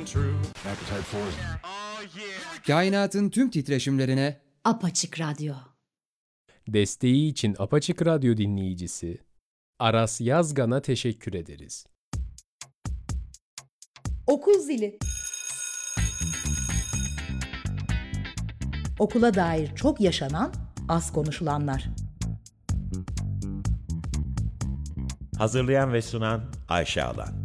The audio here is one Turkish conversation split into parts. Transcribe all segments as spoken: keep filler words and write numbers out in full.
Appetite for it. Kainatın tüm titreşimlerine Apaçık Radyo. Desteği için Apaçık Radyo dinleyicisi Aras Yazgan'a teşekkür ederiz. Okul zili. Okula dair çok yaşanan, az konuşulanlar. Hazırlayan ve sunan Ayşe Alan.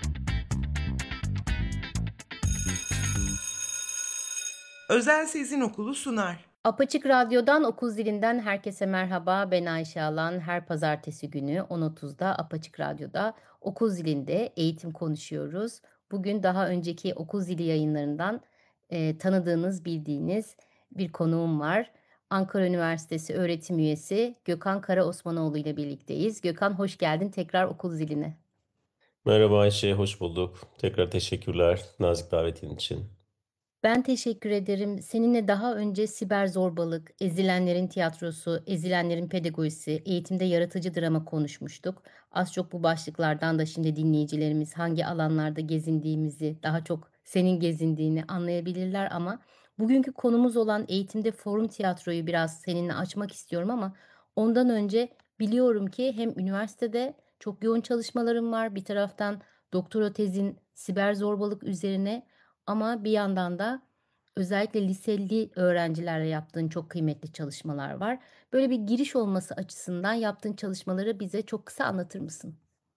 Özel Sezin Okulu sunar. Apaçık Radyo'dan Okul Zilinden herkese merhaba. Ben Ayşe Alan. Her pazartesi günü on otuzda Apaçık Radyo'da Okul Zili'nde eğitim konuşuyoruz. Bugün daha önceki Okul Zili yayınlarından e, tanıdığınız, bildiğiniz bir konuğum var. Ankara Üniversitesi öğretim üyesi Gökhan Karaosmanoğlu ile birlikteyiz. Gökhan, hoş geldin tekrar Okul Zili'ne. Merhaba Ayşe, hoş bulduk. Tekrar teşekkürler nazik davetin için. Ben teşekkür ederim. Seninle daha önce siber zorbalık, ezilenlerin tiyatrosu, ezilenlerin pedagojisi, eğitimde yaratıcı drama konuşmuştuk. Az çok bu başlıklardan da şimdi dinleyicilerimiz hangi alanlarda gezindiğimizi, daha çok senin gezindiğini anlayabilirler ama bugünkü konumuz olan eğitimde forum tiyatroyu biraz seninle açmak istiyorum ama ondan önce biliyorum ki hem üniversitede çok yoğun çalışmalarım var. Bir taraftan doktora tezin siber zorbalık üzerine ama bir yandan da özellikle liseli öğrencilerle yaptığın çok kıymetli çalışmalar var. Böyle bir giriş olması açısından yaptığın çalışmaları bize çok kısa anlatır mısın?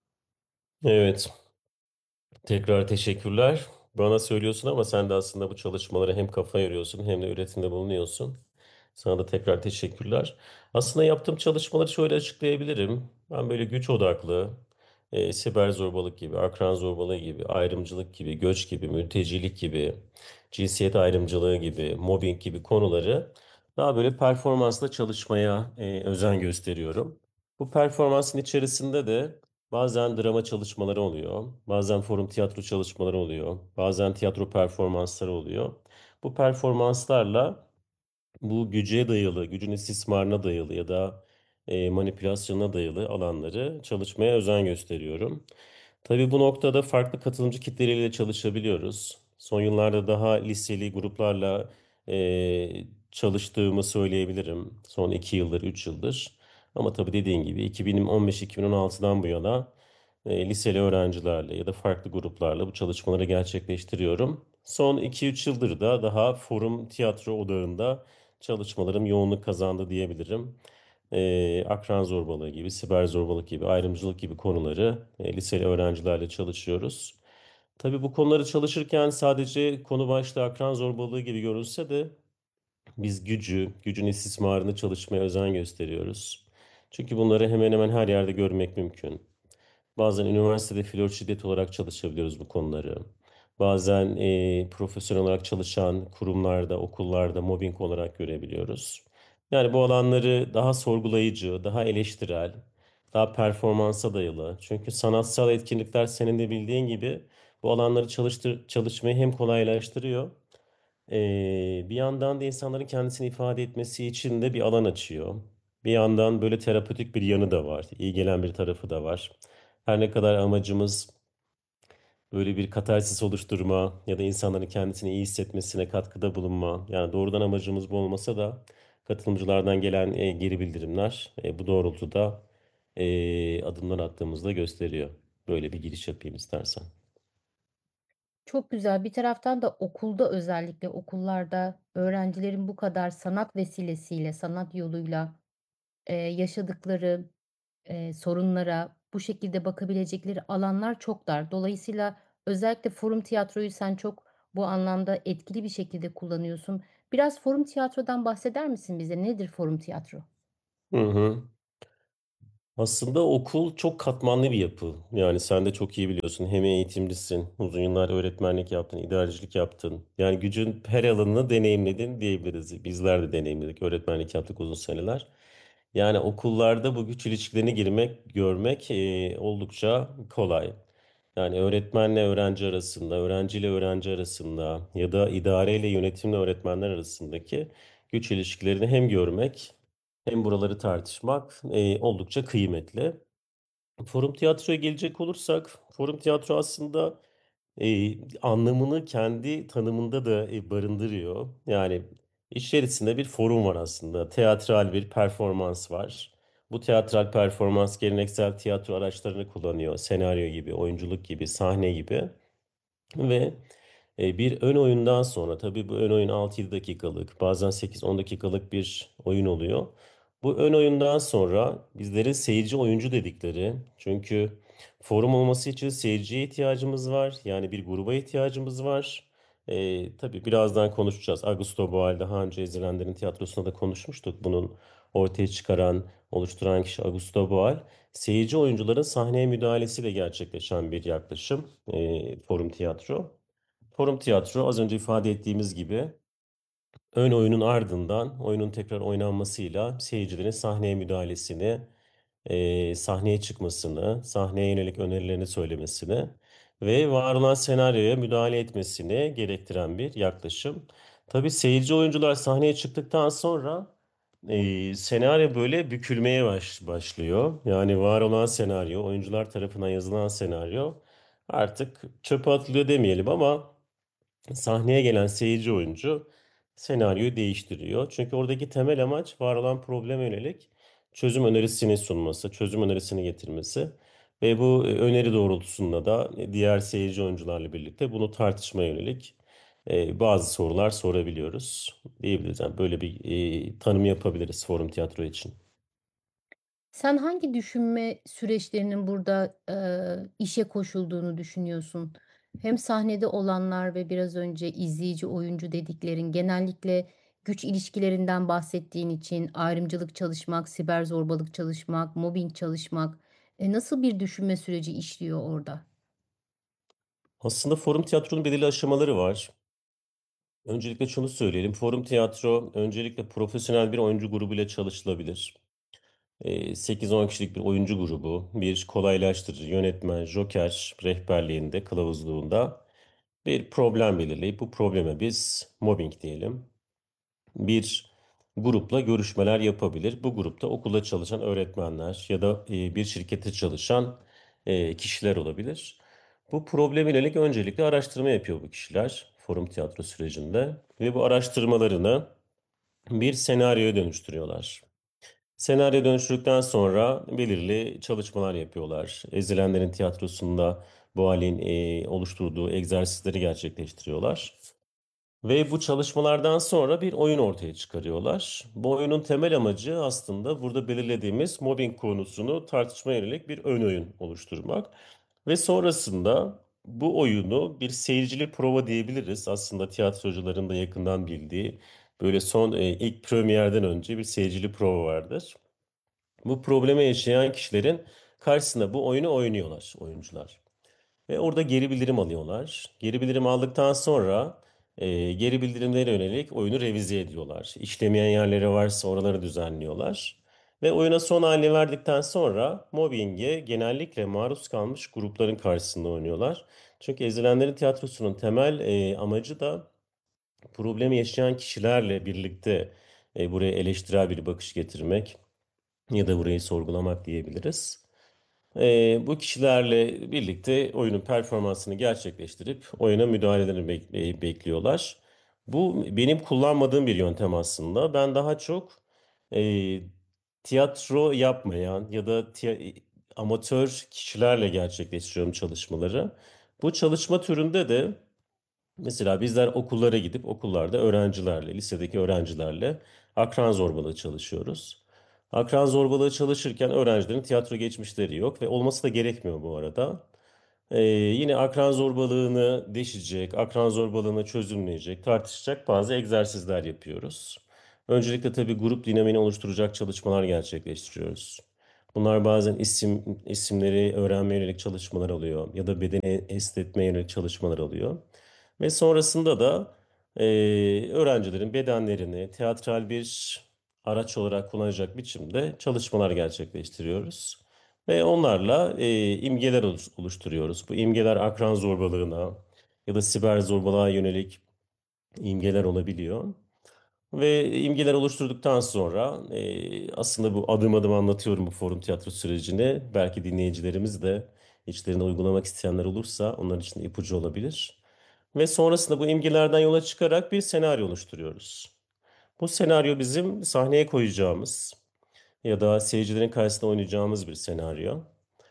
Evet, tekrar teşekkürler. Bana söylüyorsun ama sen de aslında bu çalışmalara hem kafa yoruyorsun hem de üretimde bulunuyorsun. Sana da tekrar teşekkürler. Aslında yaptığım çalışmaları şöyle açıklayabilirim. Ben böyle güç odaklı, e, siber zorbalık gibi, akran zorbalığı gibi, ayrımcılık gibi, göç gibi, mültecilik gibi, cinsiyet ayrımcılığı gibi, mobbing gibi konuları daha böyle performansla çalışmaya e, özen gösteriyorum. Bu performansın içerisinde de bazen drama çalışmaları oluyor, bazen forum tiyatro çalışmaları oluyor, bazen tiyatro performansları oluyor. Bu performanslarla bu güce dayalı, gücün istismarına dayalı ya da e, manipülasyona dayalı alanları çalışmaya özen gösteriyorum. Tabii bu noktada farklı katılımcı kitleleriyle çalışabiliyoruz. Son yıllarda daha liseli gruplarla e, çalıştığımı söyleyebilirim. Son iki yıldır, üç yıldır. Ama tabii dediğin gibi iki bin on beş iki bin on altıdan bu yana e, liseli öğrencilerle ya da farklı gruplarla bu çalışmaları gerçekleştiriyorum. Son iki üç yıldır da daha forum tiyatro odağında çalışmalarım yoğunluk kazandı diyebilirim. Ee, akran zorbalığı gibi, siber zorbalık gibi, ayrımcılık gibi konuları e, liseli öğrencilerle çalışıyoruz. Tabii bu konuları çalışırken sadece konu başlığı akran zorbalığı gibi görülse de biz gücü, gücün istismarını çalışmaya özen gösteriyoruz. Çünkü bunları hemen hemen her yerde görmek mümkün. Bazen üniversitede flört şiddet olarak çalışabiliyoruz bu konuları. Bazen e, profesyonel olarak çalışan kurumlarda, okullarda mobbing olarak görebiliyoruz. Yani bu alanları daha sorgulayıcı, daha eleştirel, daha performansa dayalı. Çünkü sanatsal etkinlikler senin de bildiğin gibi bu alanları çalıştır, çalışmayı hem kolaylaştırıyor, ee, bir yandan da insanların kendisini ifade etmesi için de bir alan açıyor. Bir yandan böyle terapötik bir yanı da var. İyi gelen bir tarafı da var. Her ne kadar amacımız böyle bir katarsis oluşturma ya da insanların kendisini iyi hissetmesine katkıda bulunma. Yani doğrudan amacımız bu olmasa da katılımcılardan gelen e, geri bildirimler e, bu doğrultuda e, adımlar attığımızda gösteriyor. Böyle bir giriş yapayım istersen. Çok güzel. Bir taraftan da okulda özellikle okullarda öğrencilerin bu kadar sanat vesilesiyle, sanat yoluyla e, yaşadıkları e, sorunlara bu şekilde bakabilecekleri alanlar çok dar. Dolayısıyla özellikle forum tiyatroyu sen çok bu anlamda etkili bir şekilde kullanıyorsun. Biraz forum tiyatrodan bahseder misin bize? Nedir forum tiyatro? Hı hı. Aslında okul çok katmanlı bir yapı. Yani sen de çok iyi biliyorsun. Hem eğitimcisin, uzun yıllar öğretmenlik yaptın, idarecilik yaptın. Yani gücün her alanını deneyimledin diyebiliriz. Bizler de deneyimledik. Öğretmenlik yaptık uzun seneler. Yani okullarda bu güç ilişkilerine girmek, görmek e, oldukça kolay. Yani öğretmenle öğrenci arasında, öğrenciyle öğrenci arasında ya da idareyle yönetimle öğretmenler arasındaki güç ilişkilerini hem görmek hem buraları tartışmak e, oldukça kıymetli. Forum tiyatroya gelecek olursak, forum tiyatro aslında e, anlamını kendi tanımında da e, barındırıyor. Yani içerisinde bir forum var aslında. Teatral bir performans var. Bu teatral performans geleneksel tiyatro araçlarını kullanıyor. Senaryo gibi, oyunculuk gibi, sahne gibi. Ve e, bir ön oyundan sonra tabii bu ön oyun altı yedi dakikalık bazen sekiz on dakikalık bir oyun oluyor. Bu ön oyundan sonra bizlerin seyirci oyuncu dedikleri, çünkü forum olması için seyirciye ihtiyacımız var. Yani bir gruba ihtiyacımız var. E, tabii birazdan konuşacağız. Augusto Boal, daha önce Ezilenlerin tiyatrosunda da konuşmuştuk. Bunun ortaya çıkaran, oluşturan kişi Augusto Boal. Seyirci oyuncuların sahneye müdahalesiyle gerçekleşen bir yaklaşım, e, forum tiyatro. Forum tiyatro az önce ifade ettiğimiz gibi ön oyunun ardından oyunun tekrar oynanmasıyla seyircilerin sahneye müdahalesini, e, sahneye çıkmasını, sahneye yönelik önerilerini söylemesini ve var olan senaryoya müdahale etmesini gerektiren bir yaklaşım. Tabii seyirci oyuncular sahneye çıktıktan sonra e, senaryo böyle bükülmeye baş, başlıyor. Yani var olan senaryo, oyuncular tarafından yazılan senaryo artık çöpe atılıyor demeyelim ama sahneye gelen seyirci oyuncu senaryoyu değiştiriyor. Çünkü oradaki temel amaç var olan probleme yönelik çözüm önerisini sunması, çözüm önerisini getirmesi ve bu e, öneri doğrultusunda da e, diğer seyirci oyuncularla birlikte bunu tartışmaya yönelik e, bazı sorular sorabiliyoruz diyebiliriz. Yani böyle bir e, tanım yapabiliriz forum tiyatro için. Sen hangi düşünme süreçlerinin burada, eee, işe koşulduğunu düşünüyorsun? Hem sahnede olanlar ve biraz önce izleyici, oyuncu dediklerin genellikle güç ilişkilerinden bahsettiğin için ayrımcılık çalışmak, siber zorbalık çalışmak, mobbing çalışmak, eee, nasıl bir düşünme süreci işliyor orada? Aslında forum tiyatronun belirli aşamaları var. Öncelikle şunu söyleyelim. Forum tiyatro öncelikle profesyonel bir oyuncu grubuyla çalışılabilir. E, sekiz on kişilik bir oyuncu grubu, bir kolaylaştırıcı yönetmen, joker rehberliğinde, kılavuzluğunda bir problem belirleyip bu probleme biz mobbing diyelim. Bir grupla görüşmeler yapabilir. Bu grupta okulda çalışan öğretmenler ya da e, bir şirkette çalışan e, kişiler olabilir. Bu probleme yönelik öncelikle araştırma yapıyor bu kişiler forum tiyatro sürecinde ve bu araştırmalarını bir senaryoya dönüştürüyorlar. Senaryo dönüştürdükten sonra belirli çalışmalar yapıyorlar. Ezilenlerin tiyatrosunda bu halin e, oluşturduğu egzersizleri gerçekleştiriyorlar. Ve bu çalışmalardan sonra bir oyun ortaya çıkarıyorlar. Bu oyunun temel amacı aslında burada belirlediğimiz mobbing konusunu tartışmaya yönelik bir ön oyun oluşturmak. Ve sonrasında bu oyunu bir seyircili prova diyebiliriz. Aslında tiyatrocuların da yakından bildiği böyle son e, ilk premierden önce bir seyircili prova vardır. Bu probleme yaşayan kişilerin karşısında bu oyunu oynuyorlar oyuncular. Ve orada geri bildirim alıyorlar. Geri bildirim aldıktan sonra e, geri bildirimlere yönelik oyunu revize ediyorlar. İşlemeyen yerleri varsa oraları düzenliyorlar. Ve oyuna son halini verdikten sonra mobbinge genellikle maruz kalmış grupların karşısında oynuyorlar. Çünkü Ezilenlerin Tiyatrosu'nun temel e, amacı da problemi yaşayan kişilerle birlikte e, buraya eleştirel bir bakış getirmek ya da burayı sorgulamak diyebiliriz. Ee, bu kişilerle birlikte oyunun performansını gerçekleştirip oyuna müdahalelerini bek- e, bekliyorlar. Bu benim kullanmadığım bir yöntem aslında. Ben daha çok e, tiyatro yapmayan ya da tiya- amatör kişilerle gerçekleştiriyorum çalışmaları. Bu çalışma türünde de mesela bizler okullara gidip okullarda öğrencilerle, lisedeki öğrencilerle akran zorbalığı çalışıyoruz. Akran zorbalığı çalışırken öğrencilerin tiyatro geçmişleri yok ve olması da gerekmiyor bu arada. Ee, yine akran zorbalığını deşecek, akran zorbalığını çözümleyecek, tartışacak bazı egzersizler yapıyoruz. Öncelikle tabii grup dinamiğini oluşturacak çalışmalar gerçekleştiriyoruz. Bunlar bazen isim isimleri öğrenmeye yönelik çalışmalar oluyor ya da bedeni esnetmeye yönelik çalışmalar oluyor. Ve sonrasında da e, öğrencilerin bedenlerini teatral bir araç olarak kullanacak biçimde çalışmalar gerçekleştiriyoruz. Ve onlarla e, imgeler oluş- oluşturuyoruz. Bu imgeler akran zorbalığına ya da siber zorbalığa yönelik imgeler olabiliyor. Ve imgeler oluşturduktan sonra e, aslında bu adım adım anlatıyorum bu forum tiyatro sürecini. Belki dinleyicilerimiz de içlerinde uygulamak isteyenler olursa onlar için de ipucu olabilir. Ve sonrasında bu imgelerden yola çıkarak bir senaryo oluşturuyoruz. Bu senaryo bizim sahneye koyacağımız ya da seyircilerin karşısında oynayacağımız bir senaryo.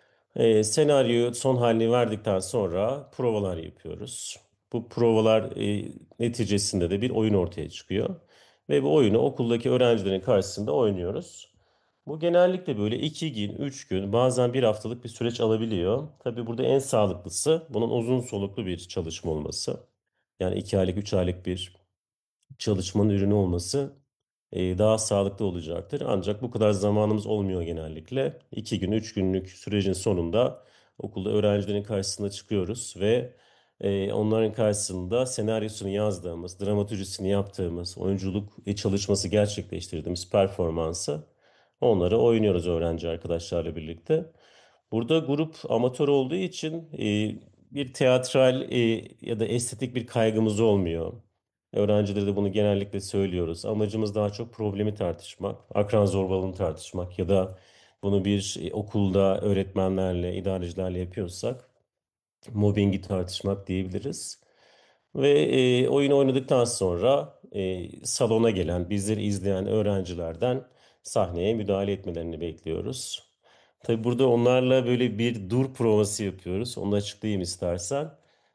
E, senaryoyu son halini verdikten sonra provalar yapıyoruz. Bu provalar e, neticesinde de bir oyun ortaya çıkıyor. Ve bu oyunu okuldaki öğrencilerin karşısında oynuyoruz. Bu genellikle böyle iki gün, üç gün, bazen bir haftalık bir süreç alabiliyor. Tabii burada en sağlıklısı bunun uzun soluklu bir çalışma olması. Yani iki aylık, üç aylık bir çalışmanın ürünü olması e, daha sağlıklı olacaktır. Ancak bu kadar zamanımız olmuyor genellikle. İki gün, üç günlük sürecin sonunda okulda öğrencilerin karşısına çıkıyoruz ve e, onların karşısında senaryosunu yazdığımız, dramatürjisini yaptığımız, oyunculuk ve çalışması gerçekleştirdiğimiz performansı onları oynuyoruz öğrenci arkadaşlarla birlikte. Burada grup amatör olduğu için e, bir teatral e, ya da estetik bir kaygımız olmuyor. Öğrencilere de bunu genellikle söylüyoruz. Amacımız daha çok problemi tartışmak, akran zorbalığını tartışmak ya da bunu bir e, okulda öğretmenlerle, idarecilerle yapıyorsak mobbingi tartışmak diyebiliriz. Ve e, oyunu oynadıktan sonra e, salona gelen, bizleri izleyen öğrencilerden sahneye müdahale etmelerini bekliyoruz. Tabii burada onlarla böyle bir dur provası yapıyoruz. Onu da açıklayayım istersen.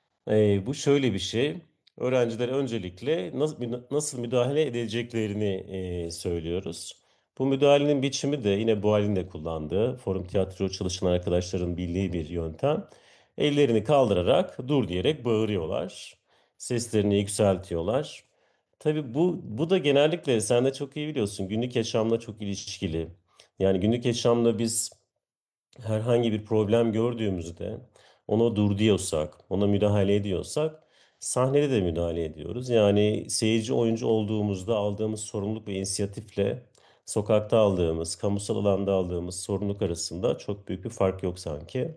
Ee, bu şöyle bir şey. Öğrencilere öncelikle nasıl, nasıl müdahale edeceklerini e, söylüyoruz. Bu müdahalenin biçimi de yine bu halinde de kullandığı, forum tiyatro çalışan arkadaşların bildiği bir yöntem. Ellerini kaldırarak dur diyerek bağırıyorlar. Seslerini yükseltiyorlar. Tabii bu, bu da genellikle sen de çok iyi biliyorsun günlük yaşamla çok ilişkili. Yani günlük yaşamda biz herhangi bir problem gördüğümüzde ona dur diyorsak, ona müdahale ediyorsak sahnede de müdahale ediyoruz. Yani seyirci oyuncu olduğumuzda aldığımız sorumluluk ve inisiyatifle sokakta aldığımız, kamusal alanda aldığımız sorumluluk arasında çok büyük bir fark yok sanki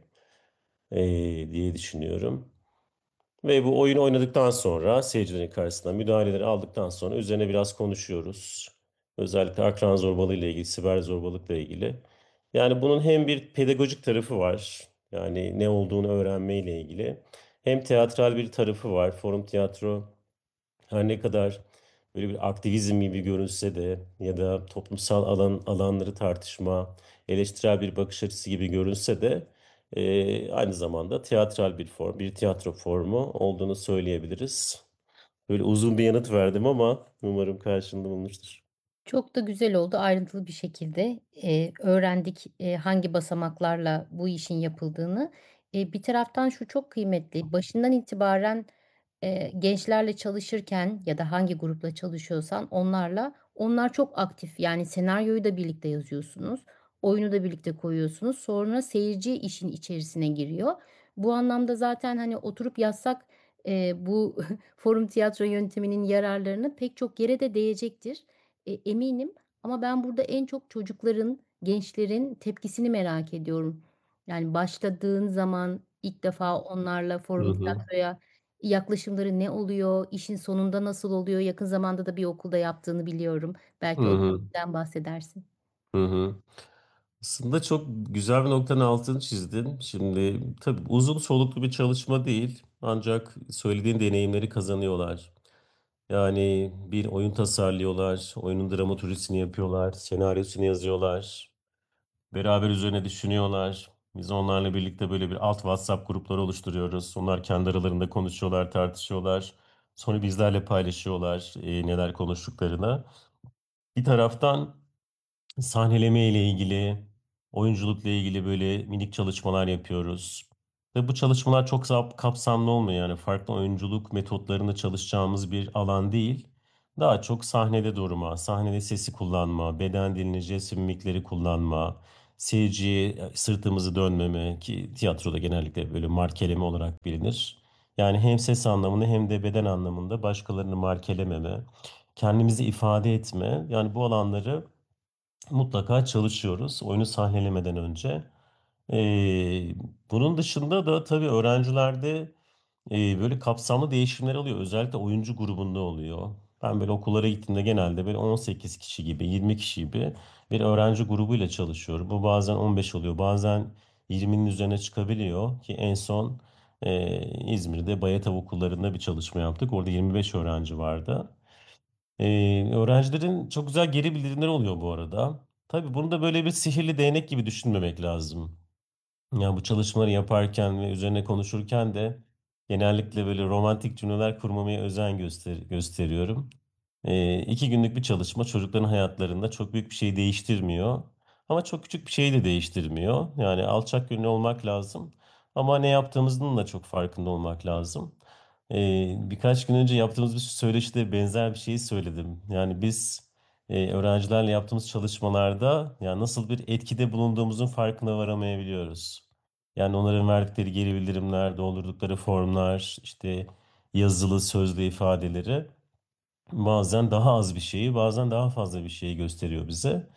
eee, diye düşünüyorum. Ve bu oyunu oynadıktan sonra seyircilerin karşısında müdahaleleri aldıktan sonra üzerine biraz konuşuyoruz. Özellikle akran zorbalığı ile ilgili, siber zorbalıkla ilgili. Yani bunun hem bir pedagojik tarafı var. Yani ne olduğunu öğrenme ile ilgili. Hem teatral bir tarafı var. Forum tiyatro her ne kadar böyle bir aktivizm gibi görünse de ya da toplumsal alan alanları tartışma, eleştirel bir bakış açısı gibi görünse de e, aynı zamanda teatral bir form, bir tiyatro formu olduğunu söyleyebiliriz. Böyle uzun bir yanıt verdim ama umarım karşılığında bulmuştur. Çok da güzel oldu, ayrıntılı bir şekilde, eee, öğrendik, eee, hangi basamaklarla bu işin yapıldığını. Eee, bir taraftan şu çok kıymetli, başından itibaren, eee, gençlerle çalışırken ya da hangi grupla çalışıyorsan onlarla, onlar çok aktif. Yani senaryoyu da birlikte yazıyorsunuz, oyunu da birlikte koyuyorsunuz. Sonra seyirci işin içerisine giriyor. Bu anlamda zaten, hani, oturup yazsak, eee, bu forum tiyatro yönteminin yararlarını pek çok yere de değecektir. E, eminim ama ben burada en çok çocukların, gençlerin tepkisini merak ediyorum. Yani başladığın zaman ilk defa onlarla Hı forum hı. tiyatroya yaklaşımları ne oluyor? İşin sonunda nasıl oluyor? Yakın zamanda da bir okulda yaptığını biliyorum. Hı Belki o hı. dönemden bahsedersin. Hı hı. Aslında çok güzel bir noktanın altını çizdin. Şimdi tabii uzun soluklu bir çalışma değil. Ancak söylediğin deneyimleri kazanıyorlar. Yani bir oyun tasarlıyorlar, oyunun dramaturjisini yapıyorlar, senaryosunu yazıyorlar, beraber üzerine düşünüyorlar. Biz onlarla birlikte böyle bir alt WhatsApp grupları oluşturuyoruz. Onlar kendi aralarında konuşuyorlar, tartışıyorlar. Sonra bizlerle paylaşıyorlar e, neler konuştuklarını. Bir taraftan sahneleme ile ilgili, oyunculukla ilgili böyle minik çalışmalar yapıyoruz. Ve bu çalışmalar çok zap- kapsamlı olmuyor yani farklı oyunculuk metotlarında çalışacağımız bir alan değil. Daha çok sahnede durma, sahnede sesi kullanma, beden dilini, jest ve mimikleri kullanma, seyirciye e, sırtımızı dönmeme ki tiyatroda genellikle böyle markeleme olarak bilinir. Yani hem ses anlamında hem de beden anlamında başkalarını markelememe, kendimizi ifade etme yani bu alanları mutlaka çalışıyoruz oyunu sahnelemeden önce. Ee, bunun dışında da tabii öğrencilerde e, böyle kapsamlı değişimler oluyor. Özellikle oyuncu grubunda oluyor. Ben böyle okullara gittiğimde genelde böyle on sekiz kişi gibi, yirmi kişi gibi bir öğrenci grubuyla çalışıyorum. Bu bazen on beş oluyor, bazen yirminin üzerine çıkabiliyor ki en son e, İzmir'de Bayat Okullarında bir çalışma yaptık. Orada yirmi beş öğrenci vardı. E, öğrencilerin çok güzel geri bildirimleri oluyor bu arada. Tabii bunu da böyle bir sihirli değnek gibi düşünmemek lazım. Yani bu çalışmaları yaparken ve üzerine konuşurken de genellikle böyle romantik cümleler kurmamaya özen göster gösteriyorum. Ee, iki günlük bir çalışma çocukların hayatlarında çok büyük bir şey değiştirmiyor. Ama çok küçük bir şey de değiştirmiyor. Yani alçak gönüllü olmak lazım. Ama ne yaptığımızın da çok farkında olmak lazım. Ee, birkaç gün önce yaptığımız bir söyleşide benzer bir şeyi söyledim. Yani biz e, öğrencilerle yaptığımız çalışmalarda yani nasıl bir etkide bulunduğumuzun farkına varamayabiliyoruz. Yani onların verdikleri geri bildirimler, doldurdukları formlar, işte yazılı, sözlü ifadeleri bazen daha az bir şeyi, bazen daha fazla bir şeyi gösteriyor bize.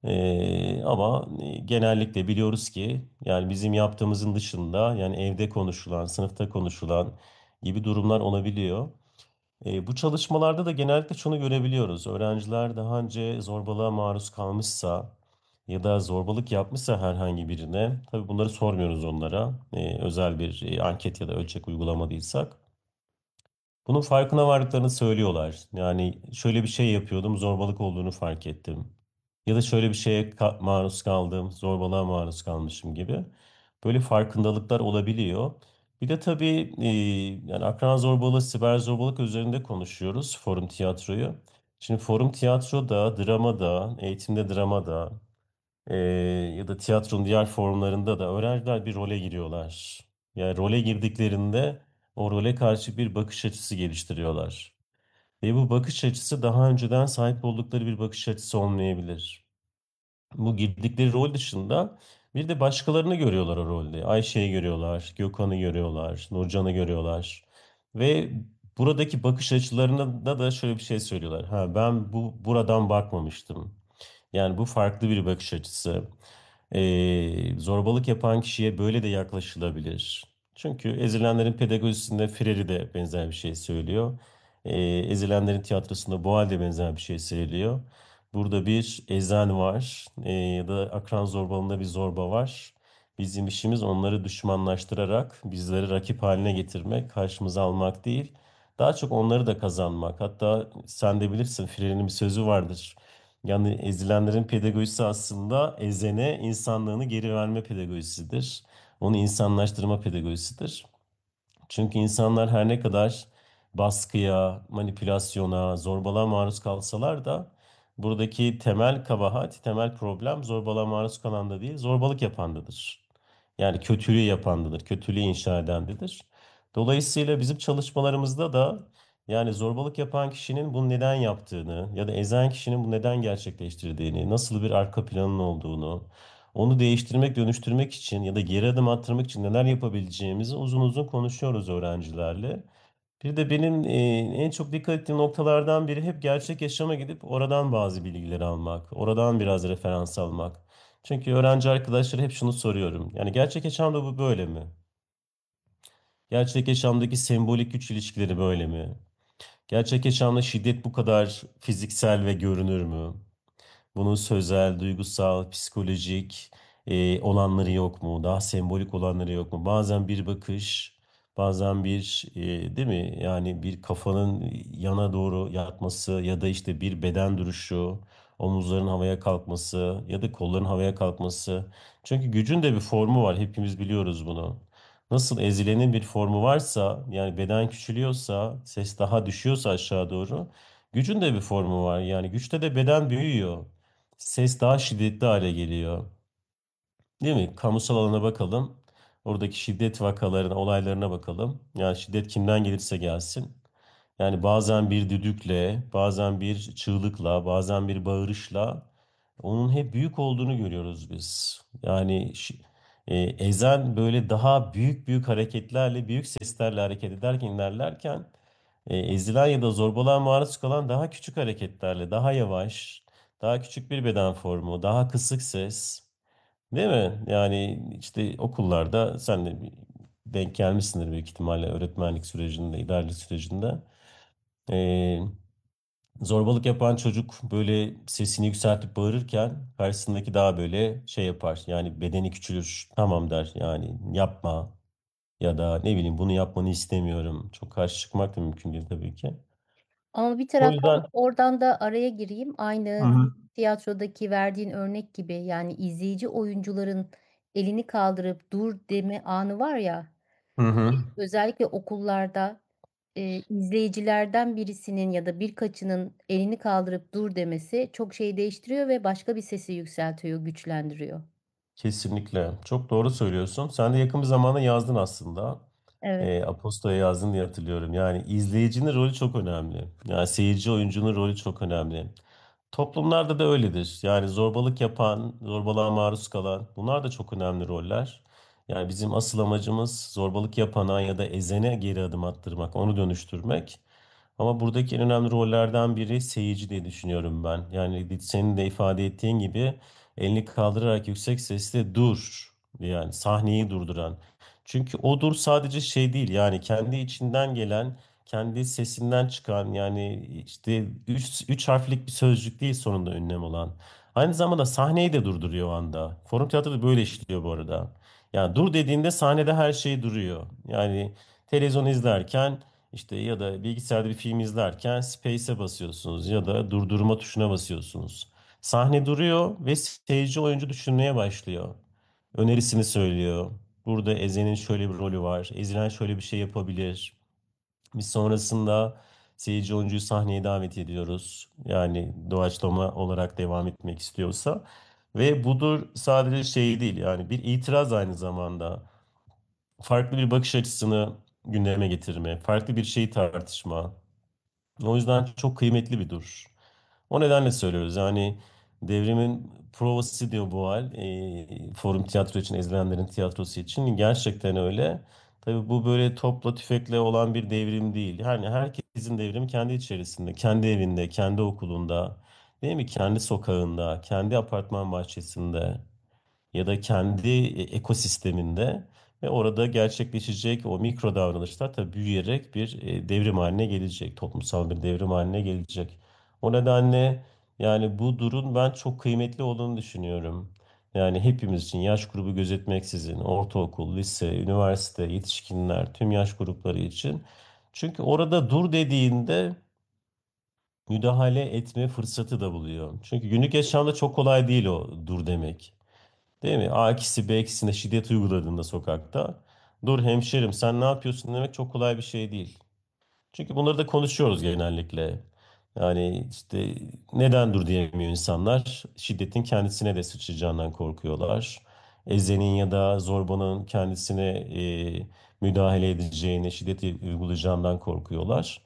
Ee, ama e, genellikle biliyoruz ki yani bizim yaptığımızın dışında yani evde konuşulan, sınıfta konuşulan gibi durumlar olabiliyor. E, bu çalışmalarda da genellikle şunu görebiliyoruz. Öğrenciler daha önce zorbalığa maruz kalmışsa ya da zorbalık yapmışsa herhangi birine, tabii bunları sormuyoruz onlara. E, özel bir e, anket ya da ölçek uygulamadıysak. Bunun farkına vardıklarını söylüyorlar. Yani şöyle bir şey yapıyordum, zorbalık olduğunu fark ettim. Ya da şöyle bir şeye ka- maruz kaldım, zorbalığa maruz kalmışım gibi. Böyle farkındalıklar olabiliyor. Bir de tabii e, yani akran zorbalığı, siber zorbalık üzerinde konuşuyoruz forum tiyatroyu. Şimdi forum tiyatroda, dramada, eğitimde dramada e, ya da tiyatronun diğer formlarında da öğrenciler bir role giriyorlar. Yani role girdiklerinde o role karşı bir bakış açısı geliştiriyorlar. Ve bu bakış açısı daha önceden sahip oldukları bir bakış açısı olmayabilir. Bu girdikleri rol dışında bir de başkalarını görüyorlar o rolde. Ayşe'yi görüyorlar, Gökhan'ı görüyorlar, Nurcan'ı görüyorlar. Ve buradaki bakış açılarında da şöyle bir şey söylüyorlar. Ha, ben bu buradan bakmamıştım. Yani bu farklı bir bakış açısı. Ee, zorbalık yapan kişiye böyle de yaklaşılabilir. Çünkü ezilenlerin pedagojisinde Freire de benzer bir şey söylüyor. Ee, ezilenlerin tiyatrosunda Boal de benzer bir şey söylüyor. Burada bir ezen var ee, ya da akran zorbalığında bir zorba var. Bizim işimiz onları düşmanlaştırarak bizleri rakip haline getirmek, karşımıza almak değil. Daha çok onları da kazanmak. Hatta sen de bilirsin Freire'nin bir sözü vardır. Yani ezilenlerin pedagojisi aslında ezene insanlığını geri verme pedagojisidir. Onu insanlaştırma pedagojisidir. Çünkü insanlar her ne kadar baskıya, manipülasyona, zorbalığa maruz kalsalar da buradaki temel kabahat, temel problem zorbalığa maruz kalan da değil, zorbalık yapandadır. Yani kötülüğü yapandadır, kötülüğü inşa edendedir. Dolayısıyla bizim çalışmalarımızda da yani zorbalık yapan kişinin bunu neden yaptığını ya da ezen kişinin bunu neden gerçekleştirdiğini, nasıl bir arka planın olduğunu, onu değiştirmek, dönüştürmek için ya da geri adım attırmak için neler yapabileceğimizi uzun uzun konuşuyoruz öğrencilerle. Bir de benim e, en çok dikkat ettiğim noktalardan biri hep gerçek yaşama gidip oradan bazı bilgileri almak, oradan biraz referans almak. Çünkü öğrenci arkadaşlara hep şunu soruyorum. Yani gerçek yaşamda bu böyle mi? Gerçek yaşamdaki sembolik güç ilişkileri böyle mi? Gerçek yaşamda şiddet bu kadar fiziksel ve görünür mü? Bunun sözel, duygusal, psikolojik e, olanları yok mu? Daha sembolik olanları yok mu? Bazen bir bakış, bazen bir e, değil mi? Yani bir kafanın yana doğru yatması ya da işte bir beden duruşu, omuzların havaya kalkması ya da kolların havaya kalkması. Çünkü gücün de bir formu var. Hepimiz biliyoruz bunu. Nasıl ezilenin bir formu varsa, yani beden küçülüyorsa, ses daha düşüyorsa aşağı doğru, gücün de bir formu var. Yani güçte de beden büyüyor. Ses daha şiddetli hale geliyor. Değil mi? Kamusal alana bakalım. Oradaki şiddet vakalarına, olaylarına bakalım. Yani şiddet kimden gelirse gelsin. Yani bazen bir düdükle, bazen bir çığlıkla, bazen bir bağırışla onun hep büyük olduğunu görüyoruz biz. Yani şi- e, ezen böyle daha büyük büyük hareketlerle, büyük seslerle hareket ederken, ilerlerken e, ezilen ya da zorbalığa maruz kalan daha küçük hareketlerle, daha yavaş, daha küçük bir beden formu, daha kısık ses. Değil mi? Yani işte okullarda sen de bir- denk gelmişsindir büyük ihtimalle öğretmenlik sürecinde, idarecilik sürecinde. Ee, Zorbalık yapan çocuk böyle sesini yükseltip bağırırken karşısındaki daha böyle şey yapar. Yani bedeni küçülür. Tamam der. Yani yapma ya da ne bileyim bunu yapmanı istemiyorum. Çok karşı çıkmak da mümkün değil tabii ki. Ama bir O taraftan yüzden oradan da araya gireyim. hı Aynı hı. tiyatrodaki verdiğin örnek gibi, yani izleyici oyuncuların elini kaldırıp dur deme anı var ya, Hı hı. özellikle okullarda e, izleyicilerden birisinin ya da birkaçının elini kaldırıp dur demesi çok şey değiştiriyor ve başka bir sesi yükseltiyor, güçlendiriyor. Kesinlikle. Çok doğru söylüyorsun. Sen de yakın bir zamanda yazdın aslında. Evet. E, Aposto'ya yazdın diye hatırlıyorum. Yani izleyicinin rolü çok önemli. Yani seyirci oyuncunun rolü çok önemli. Toplumlarda da öyledir. Yani zorbalık yapan, zorbalığa maruz kalan bunlar da çok önemli roller. Yani bizim asıl amacımız zorbalık yapana ya da ezene geri adım attırmak, onu dönüştürmek. Ama buradaki en önemli rollerden biri seyirci diye düşünüyorum ben. Yani senin de ifade ettiğin gibi elini kaldırarak yüksek sesle dur. Yani sahneyi durduran. Çünkü o dur sadece şey değil, yani kendi içinden gelen, kendi sesinden çıkan, yani işte üç, üç harflik bir sözcük değil sonunda ünlem olan. Aynı zamanda sahneyi de durduruyor o anda. Forum tiyatroda böyle işliyor bu arada. Yani dur dediğinde sahnede her şey duruyor. Yani televizyon izlerken işte ya da bilgisayarda bir film izlerken space'e basıyorsunuz ya da durdurma tuşuna basıyorsunuz. Sahne duruyor ve seyirci oyuncu düşünmeye başlıyor. Önerisini söylüyor. Burada Ezen'in şöyle bir rolü var. Ezilen şöyle bir şey yapabilir. Biz sonrasında seyirci oyuncuyu sahneye davet ediyoruz. Yani doğaçlama olarak devam etmek istiyorsa. Ve budur sadece şey değil, yani bir itiraz aynı zamanda. Farklı bir bakış açısını gündeme getirme, farklı bir şeyi tartışma. O yüzden çok kıymetli bir dur. O nedenle söylüyoruz. Yani devrimin provası diyor bu hal. E, forum tiyatro için, ezilenlerin tiyatrosu için gerçekten öyle. Tabii bu böyle topla tüfekle olan bir devrim değil. Yani herkesin devrimi kendi içerisinde, kendi evinde, kendi okulunda, değil mi? Kendi sokağında, kendi apartman bahçesinde ya da kendi e, ekosisteminde ve orada gerçekleşecek o mikro davranışlar tabii büyüyerek bir e, devrim haline gelecek, toplumsal bir devrim haline gelecek. O nedenle yani bu durun ben çok kıymetli olduğunu düşünüyorum. Yani hepimiz için yaş grubu gözetmeksizin, ortaokul, lise, üniversite, yetişkinler, tüm yaş grupları için. Çünkü orada dur dediğinde müdahale etme fırsatı da buluyor. Çünkü günlük yaşamda çok kolay değil o dur demek. Değil mi? A ikisi B ikisine şiddet uyguladığında sokakta. Dur hemşerim sen ne yapıyorsun demek çok kolay bir şey değil. Çünkü bunları da konuşuyoruz genellikle. Yani işte neden dur diyemiyor insanlar? Şiddetin kendisine de sıçrayacağından korkuyorlar. Ezenin ya da zorbanın kendisine e, müdahale edeceğini, şiddet uygulayacağından korkuyorlar.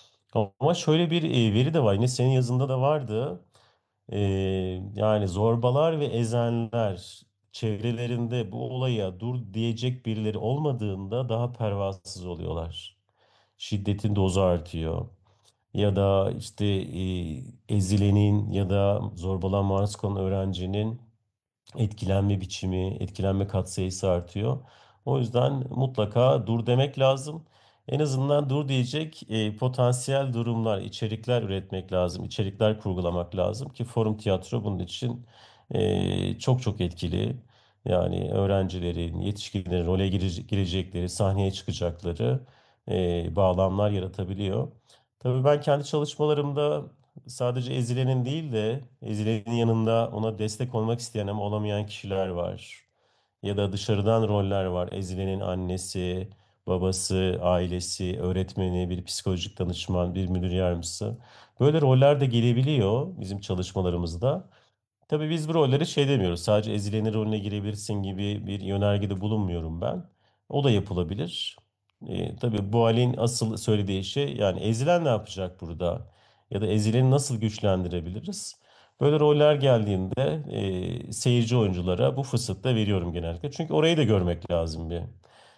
Ama şöyle bir e, veri de var. Yine senin yazında da vardı. Ee, Yani zorbalar ve ezenler çevrelerinde bu olaya dur diyecek birileri olmadığında daha pervasız oluyorlar. Şiddetin dozu artıyor. Ya da işte e, ezilenin ya da zorbalan maruz kalan öğrencinin etkilenme biçimi, etkilenme katsayısı artıyor. O yüzden mutlaka dur demek lazım. En azından dur diyecek e, potansiyel durumlar, içerikler üretmek lazım, içerikler kurgulamak lazım ki forum tiyatro bunun için e, çok çok etkili. Yani öğrencilerin, yetişkinlerin role girece- girecekleri, sahneye çıkacakları e, bağlamlar yaratabiliyor. Tabii ben kendi çalışmalarımda sadece ezilenin değil de ezilenin yanında ona destek olmak isteyen ama olamayan kişiler var. Ya da dışarıdan roller var. Ezilenin annesi, babası, ailesi, öğretmeni, bir psikolojik danışman, bir müdür yardımcısı. Böyle roller de gelebiliyor bizim çalışmalarımızda. Tabii biz bu rolleri şey demiyoruz. Sadece ezilenin rolüne girebilirsin gibi bir yönergede bulunmuyorum ben. O da yapılabilir. E, tabii bu halin asıl söylediği şey, yani ezilen ne yapacak burada? Ya da ezileni nasıl güçlendirebiliriz? Böyle roller geldiğinde e, seyirci oyunculara bu fırsatı da veriyorum genellikle. Çünkü orayı da görmek lazım bir.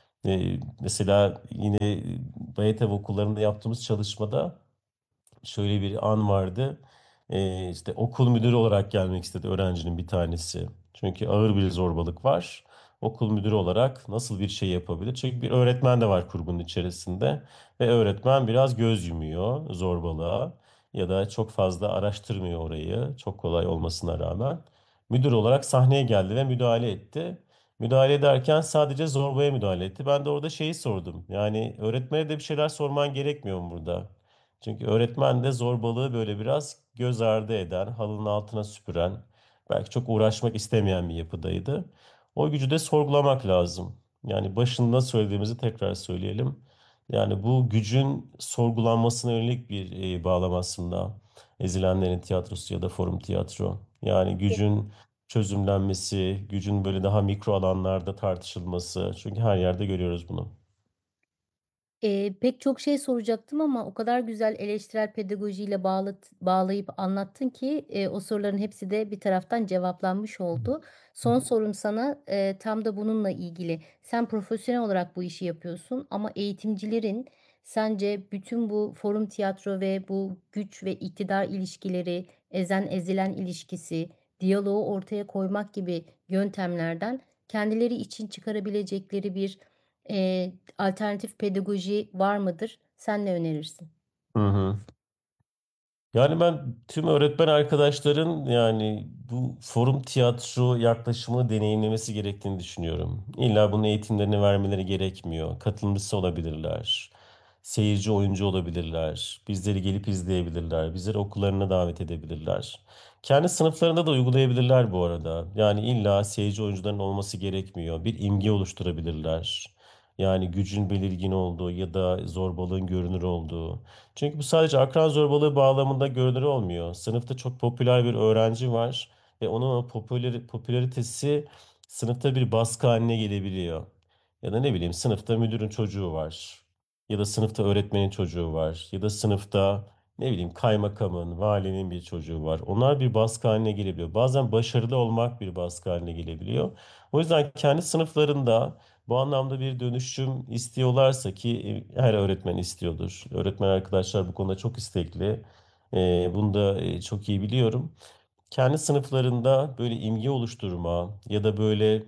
E, mesela yine Bayet okullarında yaptığımız çalışmada şöyle bir an vardı. Ee, işte okul müdürü olarak gelmek istedi öğrencinin bir tanesi. Çünkü ağır bir zorbalık var. Okul müdürü olarak nasıl bir şey yapabilir? Çünkü bir öğretmen de var kurgunun içerisinde ve öğretmen biraz göz yumuyor zorbalığa. ya da çok fazla araştırmıyor orayı, çok kolay olmasına rağmen. Müdür olarak sahneye geldi ve müdahale etti. Müdahale ederken sadece zorbaya müdahale etti. Ben de orada şeyi sordum. Yani öğretmene de bir şeyler sorman gerekmiyor mu burada? Çünkü öğretmen de zorbalığı böyle biraz göz ardı eden, halının altına süpüren, belki çok uğraşmak istemeyen bir yapıdaydı. O gücü de sorgulamak lazım. Yani başında söylediğimizi tekrar söyleyelim. Yani bu gücün sorgulanmasına yönelik bir e, bağlam aslında. Ezilenlerin tiyatrosu ya da forum tiyatro. Yani gücün çözümlenmesi, gücün böyle daha mikro alanlarda tartışılması. Çünkü her yerde görüyoruz bunu. Eee, pek çok şey soracaktım ama o kadar güzel eleştirel pedagojiyle bağlat bağlayıp anlattın ki, eee, o soruların hepsi de bir taraftan cevaplanmış oldu. Son sorum sana, eee, tam da bununla ilgili. Sen profesyonel olarak bu işi yapıyorsun ama eğitimcilerin sence bütün bu forum tiyatro ve bu güç ve iktidar ilişkileri, ezen ezilen ilişkisi, diyaloğu ortaya koymak gibi yöntemlerden kendileri için çıkarabilecekleri bir, eee, alternatif pedagoji var mıdır? Sen ne önerirsin? Hı hı. Yani ben tüm öğretmen arkadaşların yani bu forum tiyatro yaklaşımını deneyimlemesi gerektiğini düşünüyorum. İlla bunun eğitimlerini vermeleri gerekmiyor. Katılımcısı olabilirler. Seyirci oyuncu olabilirler. Bizleri gelip izleyebilirler. Bizleri okullarına davet edebilirler. Kendi sınıflarında da uygulayabilirler bu arada. Yani illa seyirci oyuncuların olması gerekmiyor. Bir imge oluşturabilirler. Yani gücün belirgin olduğu ya da zorbalığın görünür olduğu. Çünkü bu sadece akran zorbalığı bağlamında görünür olmuyor. Sınıfta çok popüler bir öğrenci var ve onun o popüler, popülaritesi sınıfta bir baskı haline gelebiliyor. Ya da ne bileyim sınıfta müdürün çocuğu var. Ya da sınıfta öğretmenin çocuğu var. Ya da sınıfta ne bileyim kaymakamın, valinin bir çocuğu var. Onlar bir baskı haline gelebiliyor. Bazen başarılı olmak bir baskı haline gelebiliyor. O yüzden kendi sınıflarında bu anlamda bir dönüşüm istiyorlarsa ki e, her öğretmen istiyordur. Öğretmen arkadaşlar bu konuda çok istekli. E, bunu da e, çok iyi biliyorum. Kendi sınıflarında böyle imge oluşturma ya da böyle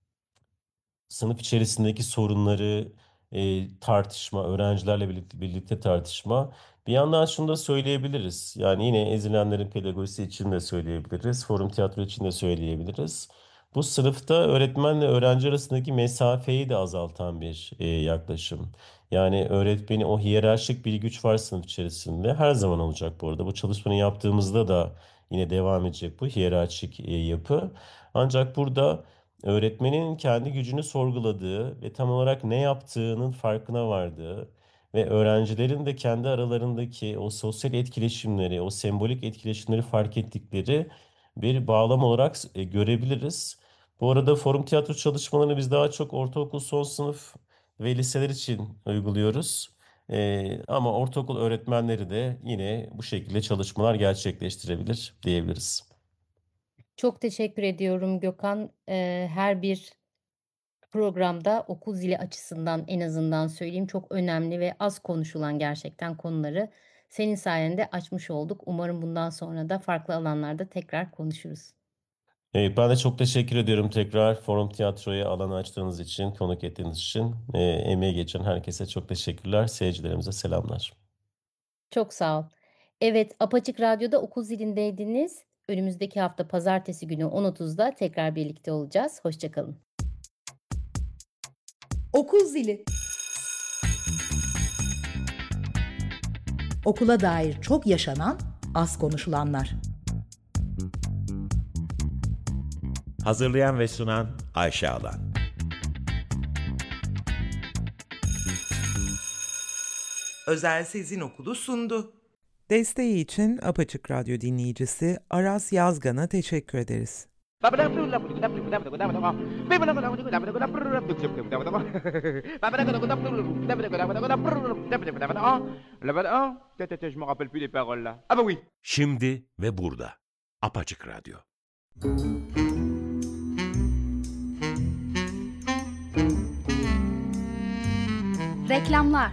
sınıf içerisindeki sorunları e, tartışma, öğrencilerle birlikte, birlikte tartışma. Bir yandan şunu da söyleyebiliriz. Yani yine ezilenlerin pedagojisi için de söyleyebiliriz. Forum tiyatro için de söyleyebiliriz. Bu sınıfta öğretmenle öğrenci arasındaki mesafeyi de azaltan bir e, yaklaşım. Yani öğretmeni o hiyerarşik bir güç var sınıf içerisinde. Her zaman olacak bu arada. Bu çalışmanı yaptığımızda da yine devam edecek bu hiyerarşik e, yapı. Ancak burada öğretmenin kendi gücünü sorguladığı ve tam olarak ne yaptığının farkına vardığı ve öğrencilerin de kendi aralarındaki o sosyal etkileşimleri, o sembolik etkileşimleri fark ettikleri bir bağlam olarak e, görebiliriz. Bu arada forum tiyatro çalışmalarını biz daha çok ortaokul son sınıf ve liseler için uyguluyoruz. E, ama ortaokul öğretmenleri de yine bu şekilde çalışmalar gerçekleştirebilir diyebiliriz. Çok teşekkür ediyorum Gökhan. Eee, her bir programda okul zili açısından en azından söyleyeyim çok önemli ve az konuşulan gerçekten konuları senin sayende açmış olduk. Umarım bundan sonra da farklı alanlarda tekrar konuşuruz. Evet, ben de çok teşekkür ediyorum tekrar Forum Tiyatro'ya alan açtığınız için, konuk ettiğiniz için. E, emeği geçen herkese çok teşekkürler. Seyircilerimize selamlar. Çok sağ ol. Evet, Apaçık Radyo'da okul zilindeydiniz. Önümüzdeki hafta pazartesi günü on otuzda tekrar birlikte olacağız. Hoşça kalın. Okul zili. Okula dair çok yaşanan, az konuşulanlar. Hazırlayan ve sunan Ayşe Alan. Özel Sezin Okulu sundu. Desteği için Apaçık Radyo dinleyicisi Aras Yazgan'a teşekkür ederiz. Şimdi ve burada. Apaçık Radyo. Reklamlar